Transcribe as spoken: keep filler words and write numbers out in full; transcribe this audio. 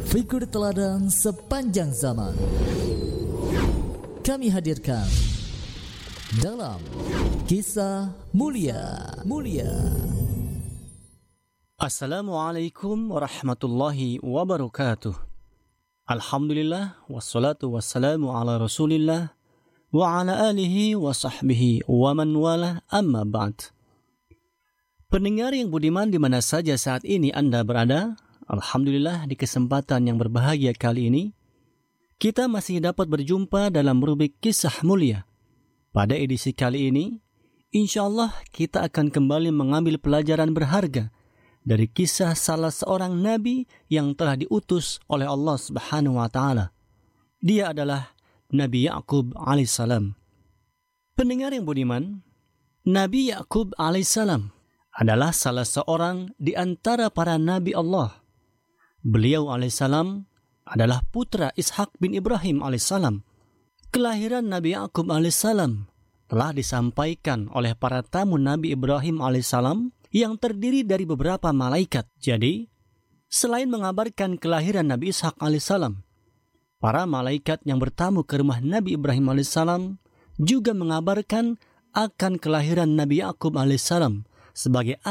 Figur teladan sepanjang zaman kami hadirkan dalam Kisah Mulia. Mulia. Assalamualaikum warahmatullahi wabarakatuh. Alhamdulillah wassalatu wassalamu ala Rasulillah wa ala alihi wa sahbihi wa man wala, amma ba'd. Pendengar yang budiman di mana saja saat ini Anda berada, alhamdulillah di kesempatan yang berbahagia kali ini kita masih dapat berjumpa dalam rubrik Kisah Mulia. Pada edisi kali ini, insyaallah kita akan kembali mengambil pelajaran berharga dari kisah salah seorang nabi yang telah diutus oleh Allah Subhanahu wa taala. Dia adalah Nabi Ya'qub alaihissalam. Pendengar yang budiman, Nabi Ya'qub alaihissalam adalah salah seorang di antara para nabi Allah. Beliau alaihissalam adalah putra Ishak bin Ibrahim alaihissalam. Kelahiran Nabi Ya'qub alaihissalam telah disampaikan oleh para tamu Nabi Ibrahim alaihissalam yang terdiri dari beberapa malaikat. Jadi, selain mengabarkan kelahiran Nabi Ishak alaihissalam, para malaikat yang bertamu ke rumah Nabi Ibrahim alaihissalam juga mengabarkan akan kelahiran Nabi Ya'qub alaihissalam sebagai